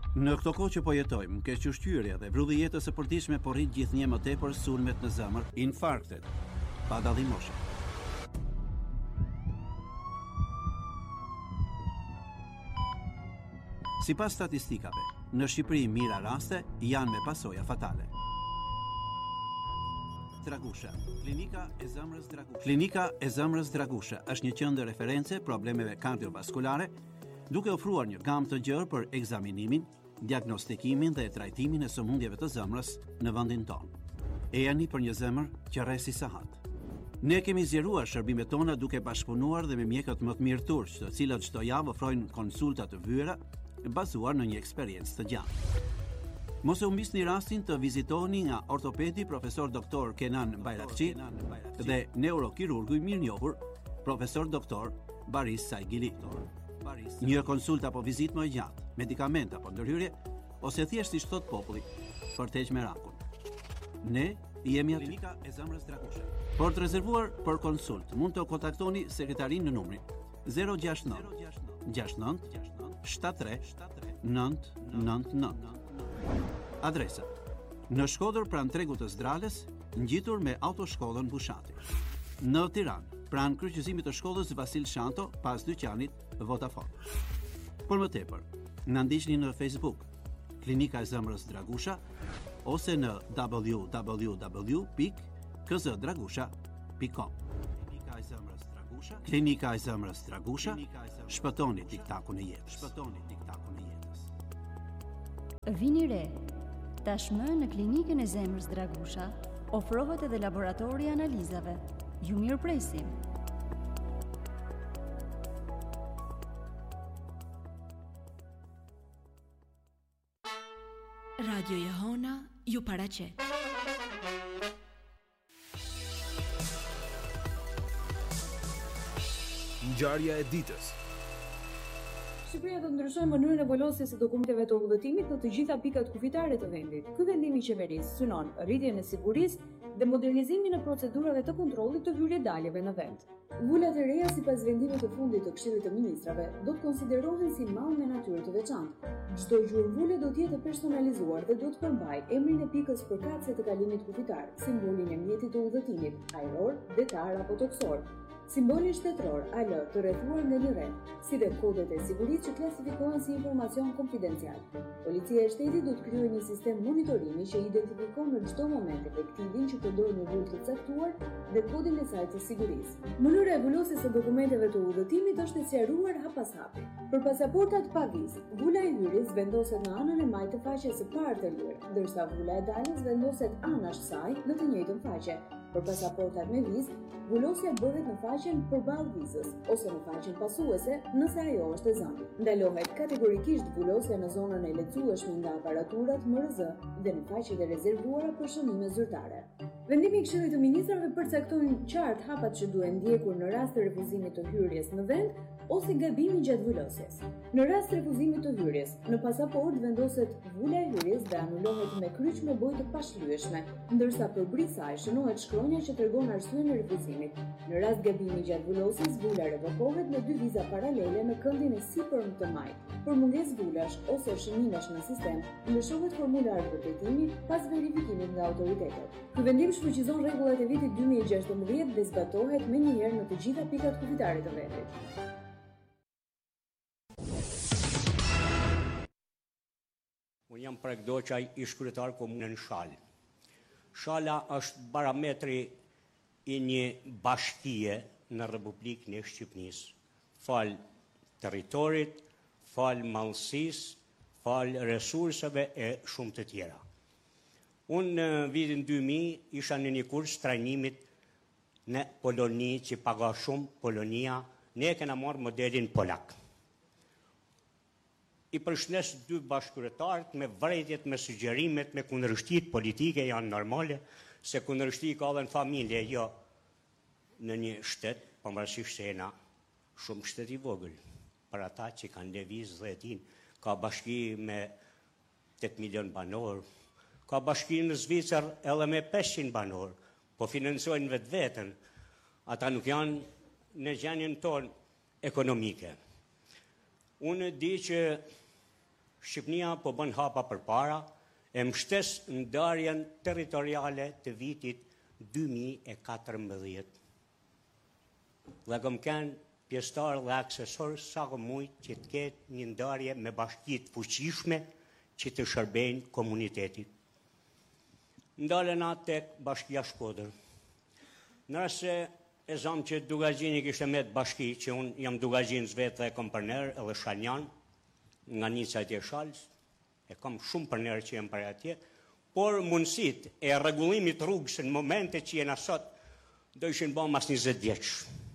Në këto kohë që po jetojmë, kequshqyrja dhe vrulli jetës së përditshme po rrit gjithnjë më tepër sulmet në zemër, infarktet, pa dallim moshe. Sipas statistikave, në Shqipëri mira raste janë me pasoja fatale. Dragusha, klinika e zemrës Dragusha. Klinika e zemrës Dragusha është një qendër reference problemeve kardiovaskulare, duke ofruar një gamë të gjerë për ekzaminimin, diagnostikimin dhe trajtimin e sëmundjeve të zemrës në vendin tonë. Ejani për një zemër që rresi sahat. Ne kemi zgjeruar shërbimet tona duke bashkëpunuar dhe me mjekët më të mirë turq, të cilët çdo javë ofrojnë konsulta të vëra bazuar në një eksperiencë të gjatë. Mos e humbisni rastin të vizitoni nga ortopedi profesor doktor Kenan Bayrakçi dhe neurokirurgu i mirënjohur profesor doktor Baris Saigili. Një konsult apo vizitë më e gjatë, medikament apo ndërhyrje, ose thjesht si thot populli, për të heqë merakun. Ne jemi aty. Klinika e zemrës Dragusha. Por të rezervuar për konsult, mund të kontaktoni sekretarinë në numrin 069 69 73 999. Adresa: në Shkodër pranë tregut të Zdrales, ngjitur me autoshkollën Bushati. Në Tiranë, pranë kryqëzimit të shkollës Vasil Shanto, pas dyqanit Vodafone. Por më tepër, na ndiqni në Facebook, Klinika e zemrës Dragusha, ose në www.kzdragusha.com. Klinika e zemrës Dragusha. Klinika e zemrës Dragusha. Shpëtoni tiktakun e jetës. Shpëtoni tiktakun e jetës. Vini re. Tashmë në Klinikën e zemrës Dragusha ofrohet edhe laboratori i analizave. Ju mirëpresim. Radio Jehona ju paraqet. Ngjarja e ditës. Shqipëria do të ndryshojë mënyrën e volosjes së dokumenteve të udhëtimit në të gjitha pikat kufitare të vendit. Ky vendim i qeverisë synon rritjen e sigurisë dhe modernizimin e procedurave të kontrollit të hyrje-daljeve në vend. Vulat e reja sipas vendimit të fundit të Këshillit të Ministrave do të konsiderohen si mall me natyrë të veçantë. Çdo gjurmëvulje do të jetë personalizuar dhe do të përmbajë emrin e pikës përkatëse të kalimit kufitar, simbolin e mjetit të udhëtimit, ajror, detar apo toksor, simbolin shtetëror, AL, të rrethuar nga një rreth, si dhe kodet e sigurisë që klasifikohen si informacion konfidencial. Policia e shtetit do të krijojë një sistem monitorimi që identifikon në çdo moment efektivin që përdor një vulë të caktuar dhe kodin e saj të sigurisë. Mënyra e vulosjes së dokumenteve të udhëtimit është e sqaruar hap pas hapi. Për pasaportat pa vizë, vula e hyrjes vendoset në anën e majtë të faqes së parë të lirë, ndërsa vula e daljes vendoset anash saj në të njëjtën faqe. Për pasaportat me vizë, vulosja bëhet në faqen përballë vizës ose në faqen pasuese nëse ajo është e zënë. Ndalohet kategorikisht vulosja në zonën e lecueshme nga aparaturat MRZ dhe në faqet e rezervuara për shënime zyrtare. Vendimi i Këshillit të Ministrave përcakton qartë hapat që duhen ndjekur në rast të refuzimit të hyrjes në vend ose gabimi gjatë vulosjes. Në rast të refuzimit të hyrjes, në pasaport vendoset vula e hyrjes dhe anulohet me kryq me bojë të pashlyeshme, ndërsa përbri saj shënohet shkronja që tregon arsyeën e refuzimit. Në rast gabimi gjatë vulosjes, vula revokohet me 2 viza paralele me këndin e sipërm të majtë. Për mungesë vulash ose shënimesh në sistem, lëshohet formular për drejtimi pas verifikimit nga autoritetet. Ky vendim shfuqizon rregullat e vitit 2016 dhe zbatohet menjëherë në të gjitha pikat kufitare të vendit. Unë jam Pregdoqaj, ish kryetar komunën Shalë. Shala është parametri i një bashkie në Republikën e Shqipërisë. Fal territorit, fal mallësisë, fal resurseve e shumë të tjera. Unë në vitin 2000 isha në një kurs trajnimit në Poloni që paga shumë Polonia, ne kena marrë modelin polak. I përshnes 2 bashkëkryetarët me vërejtjet, me sugjerimet, me kundërshtit politike janë normale, se kundërshti ka dhe në familje, jo në një shtet, pavarësisht se jena shumë shtet i vogël. Për ata që kanë lëviz 10, ka bashki me 8 milion banor, ka bashki në Zvicër edhe me 500 banor, po financojnë vetë vetën, ata nuk janë në gjendjen tonë ekonomike. Unë di që Shqipnia po bën hapa përpara, e mbështes ndarjen territoriale të vitit 2014. Dhe kam kanë pjesëtar dhe aksesor sa mujt që të ketë një ndarje me bashkitë fuqishme që të shërbejnë komunitetit. Ndalena tek Bashkia Shkodër. Nëse e zam që Dugazhini kishte me të bashki, që unë jam Dugazhinës vetë dhe kom përner edhe Shaljan, nga Nica atje Shalës, e kam shumë përner që jem për atje, por mundësit e rregullimit rrugës në momente që jena sot, do ishin ba mas 20 vjeç.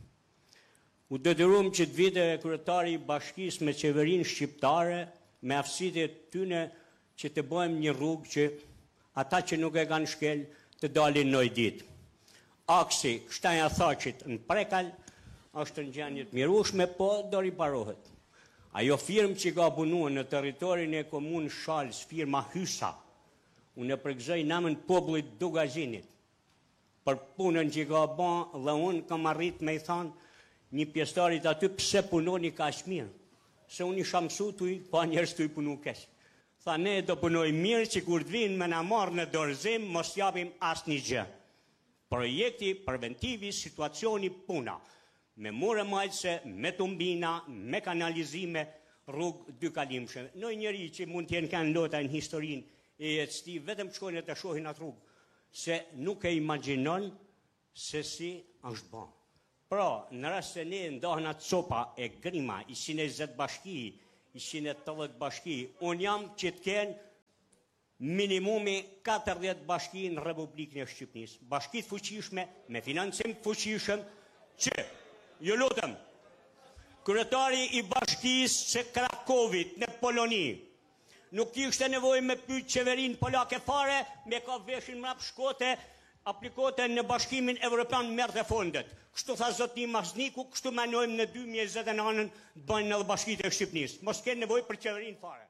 U detyruam që të vite kryetari i bashkisë me qeverinë shqiptare, me aftësitë e tyne që të bëjmë një rrugë që ata që nuk e kanë shkel të dalin në ditë. Aksi Shtaja Thaqit në Prekal është në gjendje të mirueshme, po do riparohet. Ajo firmë që ka punuar në territorin e komunës Shalës, firma Hysa, unë e përgëzoj namën popullit Dugazhinit për punën që ka bën dhe unë kam arrit me i thanë një pjesëtarit aty pse punoni kaq mirë. Se unë isha mësuar tuj, pa njerëz tuj punu keq. Tha ne do punoj mirë që kur të vinë me na marrë në dorëzim mos japim asnjë gjë. Projekti preventivi, situacioni, puna, me mure majtëse, me tumbina, me kanalizime, rrugë dy kalimshme. Në njëri që mund t'jenë kanë lota në historinë e jetës ti, vetëm shkojnë e të shohin atë rrugë, se nuk e imagjinon se si është bën. Pra, në rast se ne ndohen atë copa e grima, i 120 bashki, i 180 bashki, unë jam që t'kenë minimumi 40 bashki në Republikën e Shqipnisë. Bashkit fuqishme, me financim fuqishëm, që, ju lutem, kryetari i bashkisë së Krakovit në Poloni, nuk kishte nevojë me pyet qeverinë polake fare, me ka veshin mrap shkote, aplikote në bashkimin evropian merrte fondet. Kështu tha zoti Masniku, kështu menojmë në 2029 të bëjnë edhe bashkitë e Shqipnisë. Mos kenë nevojë për qeverinë fare.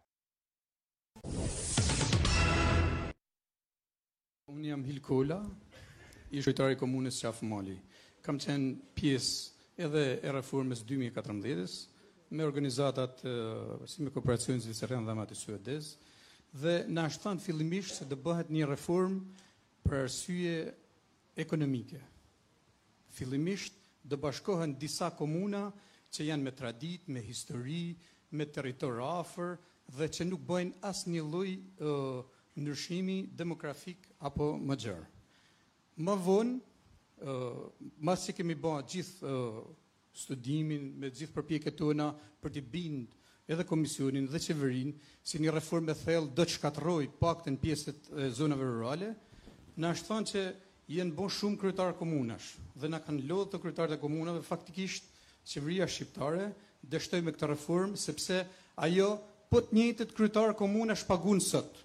Unë jam Hilkola, i kryetari i komunës Qafmali. Kam qenë pjesë edhe e reformës 2014 me organizatat si me kooperacionin zviceran dhe amati suedez, dhe na është thënë fillimisht se do bëhet një reformë për arsye ekonomike. Fillimisht do bashkohen disa komuna që janë me traditë, me histori, me territor afër dhe që nuk bëjnë asnjë lloj ndryshimi demografik apo më gjerë. Më vonë, mas që kemi bërë gjithë studimin, me gjithë përpjekjet tona për t'i bindë edhe komisionin dhe qeverinë, si një reformë e thellë do të shkatërrojë paktën pjesët e zonave rurale, na është thënë që jenë bon shumë kryetarë komunash dhe na kanë lodhur të kryetarët e komunave. Faktikisht qeveria shqiptare dështoi me këtë reformë sepse ajo po të njëjtët kryetarë komunash paguën sot.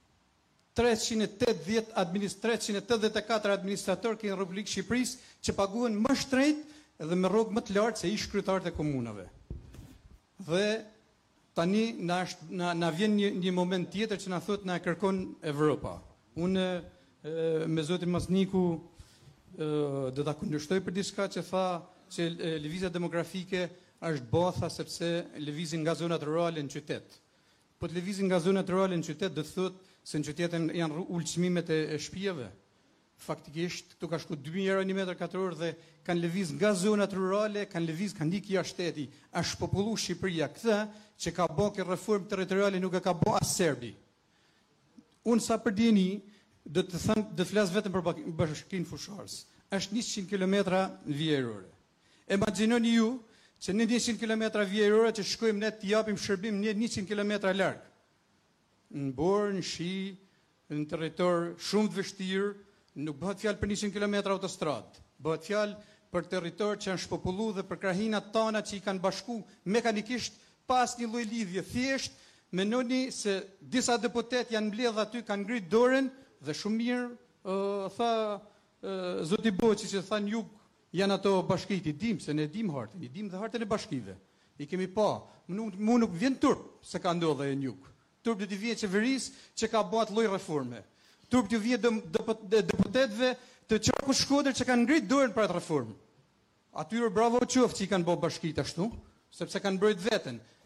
384 administratorë në Republikën e Shqipërisë që paguhen më shtrejt dhe me rrogë më të lartë se ish kryetarët e komunave. Dhe tani na vjen një moment tjetër që na thotë na e kërkon Evropa. Unë me zotin Masniku do ta kundërshtoj për diçka që tha që lëvizja demografike është botha sepse lëvizin nga zonat rurale në qytet. Po të lëvizin nga zonat rurale në qytet do të thotë se në qytetin janë ulçmimet e shtëpive. Faktikisht këtu ka shku 2000 euro një metër katror dhe kanë lëviz nga zonat rurale, kanë ikë jashtë shteti. Është popullu Shqipëria këtë që ka bërë reformë territoriale nuk e ka bërë as serbi. Unë sa për dieni do të flas vetëm për bashkinë fusharës. Është 100 kilometra vjerore. Imagjinoni ju që në 100 kilometra vjerore që shkojmë ne të japim shërbim në 100 kilometra larg. Në Borë, në Shi, në territor shumë të vështirë, nuk bëhet fjalë për 100 kilometra autostradë. Bëhet fjalë për territor që janë shpopullu dhe për krahinat tona që i kanë bashku mekanikisht pas një lloj lidhje. Thjesht mendoni se disa deputet janë mbledh aty, kanë ngrit dorën dhe shumë mirë tha zoti Boçi që tha në jug janë ato bashkitë, i dim se ne dim hartën, i dim dhe hartën e bashkive. I kemi pa, mu nuk vjen turp se ka ndodhur në jug. Turp do t'i vjen qeverisë që ka bërë atë lloj reforme. Turp do vjen deputetëve të qarkut Shkodër që kanë ngrit dorën për atë reformë. Atyre bravo qoftë që i kanë bërë bashkitë ashtu, sepse kanë mbrojt veten.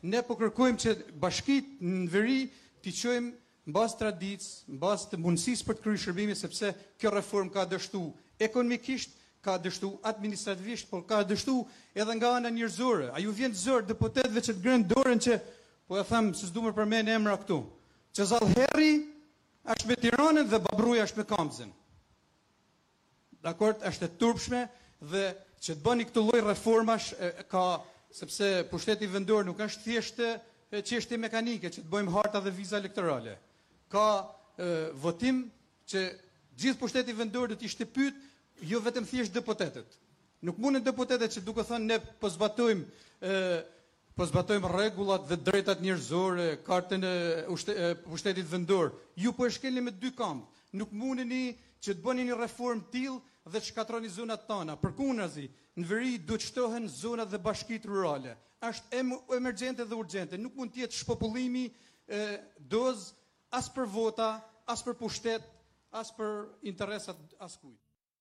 ne po kërkojmë që bashkitë në veri t'i çojmë mbas tradicës, mbas të mundësisë për të kryer shërbime, sepse kjo reformë ka dështu ekonomikisht, ka dështu administrativisht, por ka dështu edhe nga ana njerëzore. A ju vjen zor deputetëve që të ngrenë dorën që po e them se s'du më përmend emra këtu, që Zallherri është me Tiranën dhe Babruja është me Kamzën. Dakord, është e turpshme dhe që të bëni këtë lloj reformash sepse pushteti vendor nuk është thjesht çështje mekanike që të bëjmë harta dhe viza elektorale. Ka votim që gjithë pushteti vendor do të ishte pyet, jo vetëm thjesht deputetët. Nuk mundën deputetët që duke thënë ne po zbatojmë rregullat dhe drejtat njerëzore, kartën e pushtetit vendor. Ju po e shkelni me dy këmbë. Nuk mundeni që të bëni një reformë tillë dhe të shkatroni zonat tona. Përkundrazi, në veri duhet shtohen zonat dhe bashkitë rurale. Është emergjente dhe urgjente. Nuk mund të jetë shpopullimi dozë as për vota, as për pushtet, as për interesat askujt.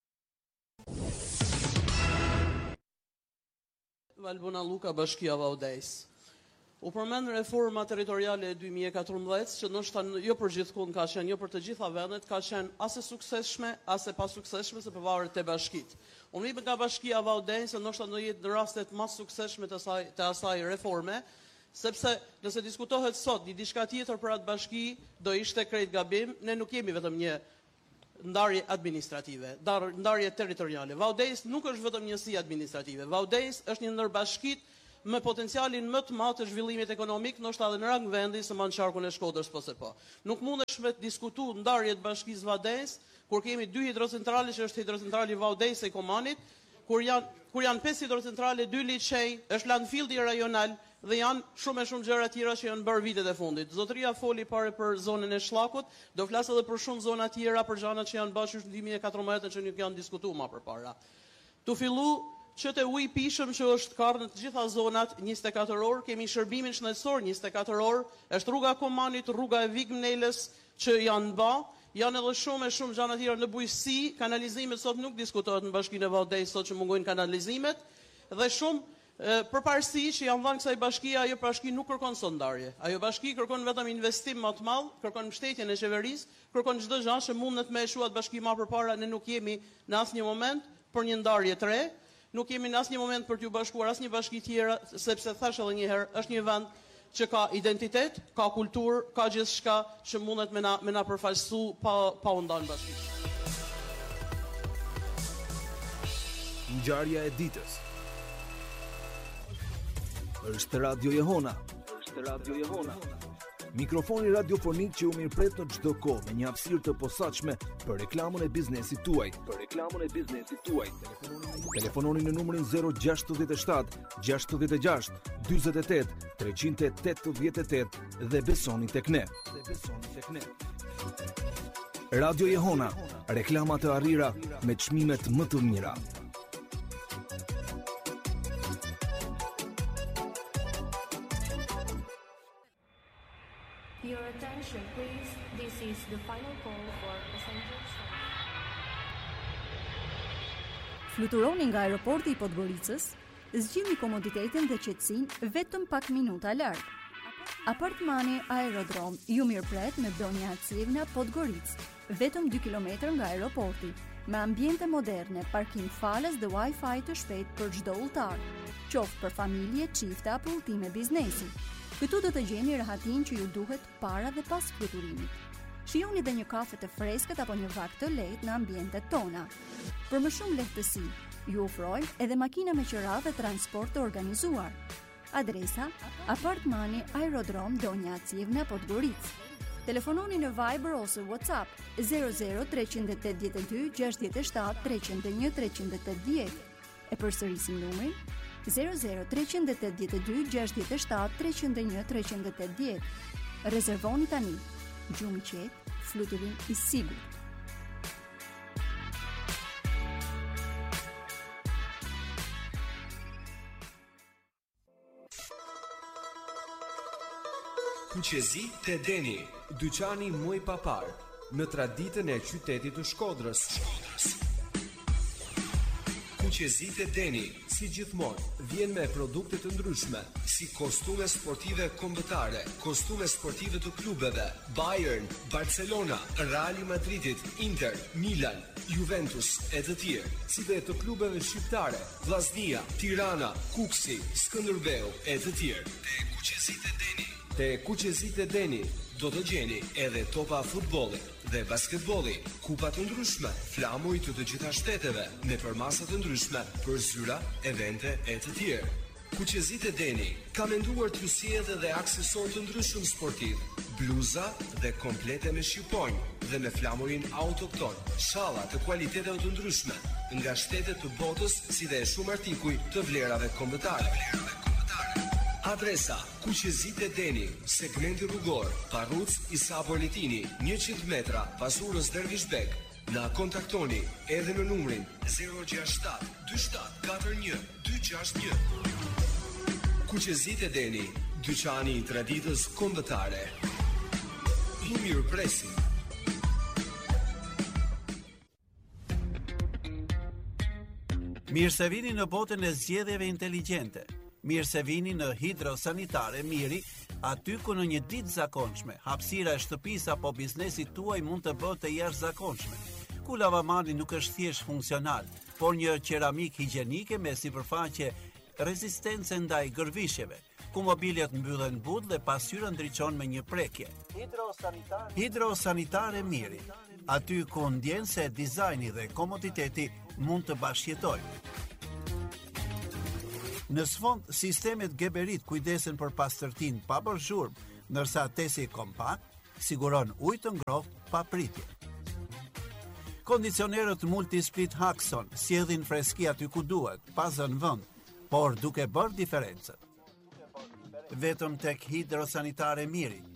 Valbona Luka, Bashkia Vaudejs. U përmend reforma territoriale e 2014, që ndoshta jo për gjithkund ka qenë, jo për të gjitha vendet, ka qenë as e suksesshme, as e pasuksesshme, se përvaret te bashkitë. Unë vim nga Bashkia Vaudejs, se ndoshta do jetë në rastet më suksesshme të asaj reforme, sepse nëse diskutohet sot një diçka tjetër për atë bashki, do ishte krejt gabim. Ne nuk jemi vetëm një ndarje administrative, ndarje territoriale. Vaudejs nuk është vetëm njësi administrative. Vaudejs është një ndër bashkitë me potencialin më të madh të zhvillimit ekonomik, ndoshta edhe në rang vendi se Mançarkun e Shkodrës po. Nuk mundesh me të diskutu ndarjet bashkisë Vaudejs kur kemi dy hidrocentrale, që është hidrocentrali Vaudejs e Komanit, kur janë 5 hidrocentrale, 2 liçej, është landfilli rajonal dhe janë shumë gjëra tjera që janë bërë vitet e fundit. Zotëria foli pare për zonën e Shllakut, do flas edhe për shumë zona tjera, për gjëra që janë bashkë në 2014 që nuk janë diskutuar më përpara. Tu fillu që të ujë pishëm që është karë në të gjitha zonat 24 orë, kemi shërbimin shëndetësor 24 orë, është rruga Komanit, rruga e Vigmnelës që janë ba, janë edhe shumë gjëra tjera në bujqësi, kanalizimet sot nuk diskutohet në Bashkinë e Vaudejs sot që mungojnë kanalizimet, dhe shumë përparësi që janë dhënë kësaj bashkie, ajo bashki nuk kërkon sot ndarje. Ajo bashki kërkon vetëm investim më të madh, kërkon mbështetjen e qeverisë, kërkon çdo gjë që mundet me shuat bashki më përpara. Ne nuk jemi në asnjë moment për një ndarje të re. Nuk jemi në asnjë moment për t'ju bashkuar asnjë bashki tjera, sepse thash edhe një herë, është një vend që ka identitet, ka kulturë, ka gjithçka që mundet me na përfaqësu pa u ndarë bashkisë. Ngjarja e ditës. Është Radio Jehona. Mikrofoni radiofonik që u mirëpret në çdo kohë me një hapësirë të posaçme për reklamën e biznesit tuaj. Telefononi në numrin 067 66 48 388 dhe besoni tek ne. Radio Jehona, reklama të arrira me çmimet më të mira. Your attention, please. This is the final call for passenger service. Fluturoni nga aeroporti I Podgoricës, zgjidhni komoditetin dhe qetësinë vetëm pak minuta larg. Apartmani Aerodrom ju mirëpret me Donja Acivna Podgoricë, vetëm 2 kilometër nga aeroporti, me ambiente moderne, parkim falas dhe Wi-Fi të shpejt për çdo udhëtar, qoftë për familje, çifte apo udhëtime biznesi. Këtu do të gjeni rahatin që ju duhet para dhe pas fluturimit. Shijoni dhe një kafe të freskët apo një vakt të lehtë në ambientet tona. Për më shumë lehtësi, ju ofrojmë edhe makina me qira dhe transport të organizuar. Adresa: Apartmani Aerodrom Donja Acivna Podgoricë. Telefononi në Viber ose WhatsApp 00 382 67 301 380. E përsërisim numrin 00 382 67 301 380. Rezervoni tani. Gjumë I qetë, fluturim I sigurt. Kuqezi te Deni, dyqani muj papar, në traditën e qytetit të Shkodrës. Kuqezite Deni, si gjithmonë, vjen me produkte të ndryshme, si kostume sportive kombëtare, kostume sportive të klubeve, Bayern, Barcelona, Real Madridit, Inter, Milan, Juventus e të tjerë, si dhe të klubeve shqiptare, Vllaznia, Tirana, Kuksi, Skënderbeu e të tjerë. Te Kuqezite Deni do të gjeni edhe topa futbolli dhe basketbolli, kupa të ndryshme, flamuj të gjitha shteteve, me përmasa të ndryshme për zyra, evente e të tjerë. Kuqezite Deni ka menduar t'ju sjellë dhe aksesor të ndryshëm sportiv, bluza dhe komplete me shqiponj dhe me flamurin autokton, shalla të kualiteteve të ndryshme nga shtetet të botës, si dhe shumë artikuj të vlerave kombëtare. Adresa: Kuqezite Deni, segmenti rrugor, Parruc Isa Bolitini, 100 metra pas urës Dervishbek. Na kontaktoni edhe në numrin 067 2741 261. Kuqezite Deni, dyqani i traditës kombëtare. Ju mirëpresim. Mirë se vini në botën e zgjedhjeve inteligjente. Mirë se vini në Hidrosanitare Miri, aty ku në një ditë zakonshme, hapësira e shtëpisë apo biznesit tuaj mund të bëhet të jashtëzakonshme. Ku lavamani nuk është thjesht funksional, por një qeramik higjienike me sipërfaqe rezistence ndaj gërvishjeve, ku mobiljet mbyllen but dhe pasqyra ndriçon me një prekje. Hidrosanitare Miri, aty ku ndjen se dizajni dhe komoditeti mund të bashkëjetojnë. Në sfond, sistemet Geberit kujdesen për pastërtin pa bërë zhurmë, ndërsa tesi kompakt siguron ujë të ngrohtë pa pritje. Kondicionerët Multisplit Haxon sjellin freski aty ku duhet, pa zënë vend, por duke bërë diferencën. Vetëm tek Hidrosanitare Miri